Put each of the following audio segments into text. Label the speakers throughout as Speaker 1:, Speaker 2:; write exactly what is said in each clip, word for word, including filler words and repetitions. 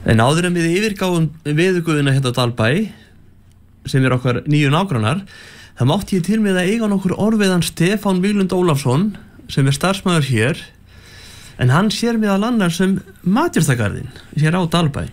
Speaker 1: En áður en við yfirgáum veðurguðina hérna á Dalbæ, sem er okkar nýju nágrannar, það mátti ég til með að eiga nokkur orðviðan Stefán Víglund Ólafsson, sem er starfsmaður hér, en hann sér meðal annars um matjurtagarðinn hér á Dalbæ.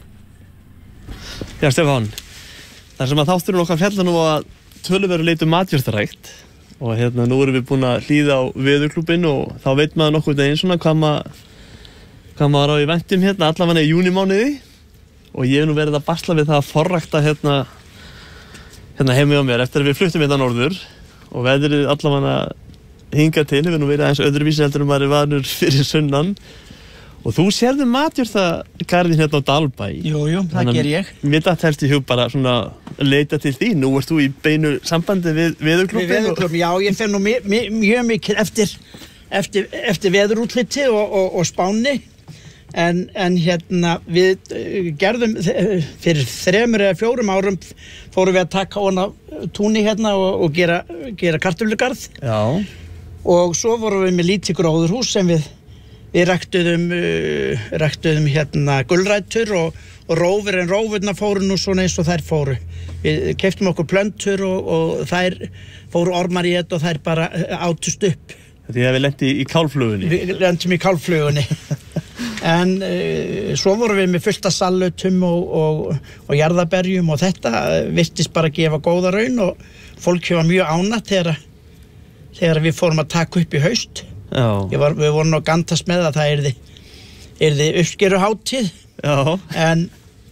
Speaker 1: Já, Stefán, þar sem að þátturinn okkar fjalla nú að töluverðu leita um matjurtarækt, og hérna nú erum við búin að hlýða á veðurklúbbinn og þá veit maður nokkuð deginn svona hvað maður hvað maður á í væntum hérna allavega í júnímánuði, og ég hef nú verið að basla við það að forrækta hérna hérna heimi á mér eftir að við fluttum hérna norður, og veðrið allavega hingað til hefur nú verið aðeins öðruvísi heldur en maður er vanur fyrir sunnan. Og þú sérðu matjurtagarðinn hérna á Dalbæ.
Speaker 2: Jú, jú, það ger ég.
Speaker 1: Mér datt helst í hug bara svona leita til því. Nú ert þú í beinu sambandi við veðurklúbbinn.
Speaker 2: Við veðurklúbbinn, já, ég fer nú mjög mikið eftir, eftir, eftir veðurútliti og, og, og spáni. En, en hérna, við gerðum, fyrir þremur eða fjórum árum fórum við að taka hana túni hérna og, og gera, gera kartöflugarð.
Speaker 1: Já.
Speaker 2: Og svo vorum við með lítið gróðurhús sem við Við ræktuðum, uh, ræktuðum hérna gulrætur og, og rófur, en rófurna fóru nú svona eins og þær fóru. Við keyptum okkur plöntur og, og þær fóru ormar í þetta og þær bara átust upp.
Speaker 1: Því að við lentum í, í kálflugunni.
Speaker 2: Við lentum í kálflugunni. En uh, svo vorum við með fullt af salutum og, og, og jarðaberjum, og þetta virtist bara gefa góða raun, og fólk var mjög ánægt þegar, þegar við fórum að taka upp í haust. Var, við vorum að gantast með að það yrði, yrði uppskeruhátíð.
Speaker 1: Já.
Speaker 2: En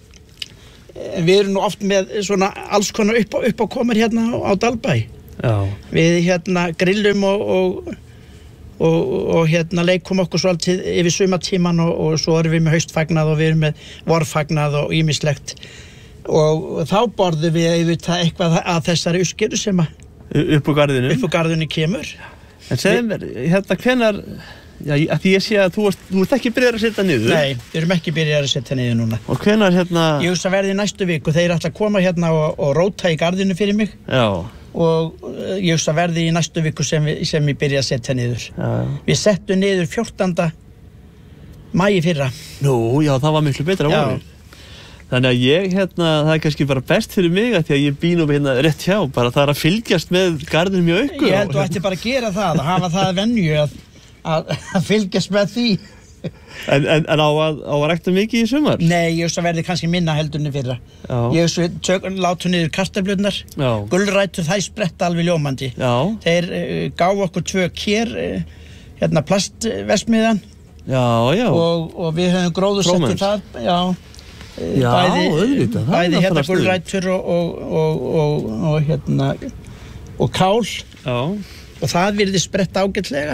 Speaker 2: við erum nú oft með svona alls konar upp á, upp á komur hérna á, á Dalbæ.
Speaker 1: Já.
Speaker 2: Við hérna grillum og, og, og, og hérna leikum okkur svolítið yfir sumartíman, og, og svo erum við með haustfagnað og við erum með vorfagnað og ýmislegt. Og, og þá borðum við auðvitað eitthvað að þessari uppskeru sem að
Speaker 1: upp á garðinu.
Speaker 2: Upp á garðinu kemur.
Speaker 1: En segðu mér, hérna, hvenær, já, að því ég sé að þú ert, þú ert ekki byrjað að setja niður?
Speaker 2: Nei, við erum ekki byrjað að setja niður núna.
Speaker 1: Og hvenær, hérna...
Speaker 2: Ég hugsa verði í næstu viku, þeir ætla að koma hérna og, og róta í garðinu fyrir mig.
Speaker 1: Já.
Speaker 2: Og ég hugsa verði í næstu viku sem, við, sem ég byrja að setja niður.
Speaker 1: Já.
Speaker 2: Við settum niður fjórtánda maí fyrra.
Speaker 1: Nú, já, það var miklu betra voru. Þannig að ég, hérna, það er kannski bara best fyrir mig að því að ég býn um hérna rétt hjá, bara það er að fylgjast með garðinum mjög auku.
Speaker 2: Ég held þú ætti bara að gera það, að hafa það venju að, að, að fylgjast með því.
Speaker 1: En, en, en á að, á að rækta mikið í sumar?
Speaker 2: Nei, ég hugsa verði kannski minna heldurni fyrra. Já. Ég hugsa látu niður kartöflurnar, gulrætur, þær spretta alveg ljómandi. Já. Þeir uh, gáfu okkur tvö kér, uh, hérna plastversmiðan.
Speaker 1: Já, já.
Speaker 2: Og, og við höfum gróðursett í það, já.
Speaker 1: Já,
Speaker 2: bæði,
Speaker 1: auðvitað,
Speaker 2: bæði hérna gulrætur og, og, og, og, og hérna og kál.
Speaker 1: Já.
Speaker 2: Og það virði spretta ágætlega.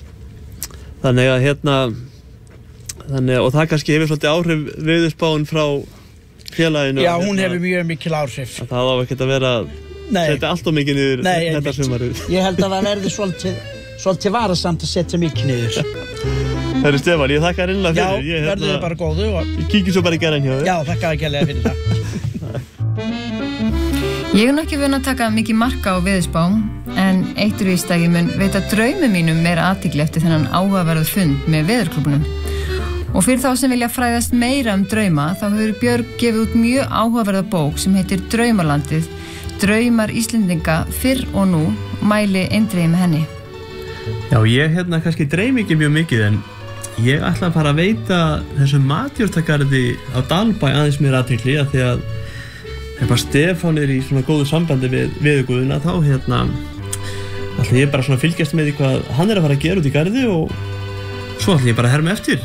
Speaker 1: Þannig að hérna þannig, og það kannski hefur svolítið áhrif veðurspáin frá félaginu.
Speaker 2: Já, hún
Speaker 1: hérna,
Speaker 2: hefur mjög mikil áhrif.
Speaker 1: Það á ekkert að vera setja allt of mikið niður þetta sumarið.
Speaker 2: Ég held að það verði svolítið, svolítið varasamt að setja mikið niður.
Speaker 1: Herri Stefán, ég þakka þér innlega fyrir.
Speaker 2: Já, verður þið bara góðu. Og...
Speaker 1: Ég kíkir svo bara í gerðin hjá þér.
Speaker 2: Já, þakka þér kærlega fyrir það.
Speaker 3: Ég er nú ekki vön að taka mikið marka á veðurspá, en eitt er víst að ég mun veita draumum mínum meira athygli eftir þennan áhugaverðu fund með veðurklúbbunum. Og fyrir þá sem vilja fræðast meira um drauma, þá hefur Björg gefið út mjög áhugaverða bók sem heitir Draumalandið, Draumar Íslendinga fyrr og nú, mæli eindregið með henni.
Speaker 1: Já, ég hérna kannski dreym ekki mjög mikið, en ég ætla að fara að veita þessum matjurtagarði á Dalbæ aðeins mér athygli, að því að ef að Stefán er í svona góðu sambandi við veðurguðina, þá hérna ætla ég bara svona að fylgjast með því hvað hann er að fara að gera út í garði, og svo ætla ég bara að herma eftir.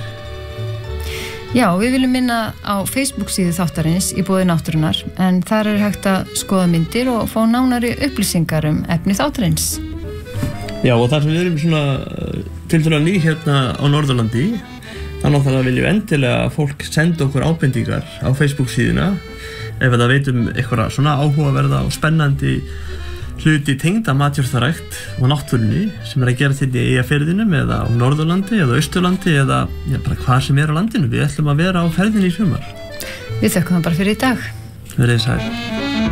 Speaker 3: Já, við viljum minna á Facebook síðu þáttarins í boði náttúrunnar, en þar er hægt að skoða myndir og fá nánari upplýsingar um efni þáttarins.
Speaker 1: Já, og þar sem við erum svona tiltölulega ný hérna á Norðurlandi, þannig að viljum endilega að fólk senda okkur ábendingar á Facebook síðuna ef það veit um eitthvað svona áhugaverða og spennandi hluti tengda matjurtarækt og náttúrunni sem er að gera þetta í Eyjafirðinum eða á Norðurlandi eða Austurlandi eða ja, bara hvað sem er á landinu. Við ætlum að vera á ferðinni í sumar.
Speaker 3: Við þökkum það bara fyrir í dag.
Speaker 1: Verið sæl.